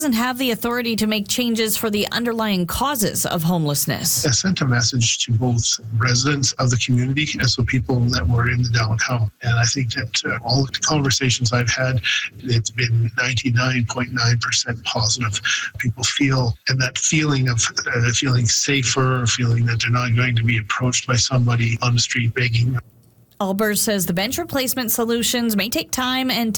doesn't have the authority to make changes for the underlying causes of homelessness. I sent a message to both residents of the community and so people that were in the downtown. And I think that all the conversations I've had, it's been 99.9% positive. People feel, and that feeling of feeling safer, feeling that they're not going to be approached by somebody on the street begging. Albers says the bench replacement solutions may take time and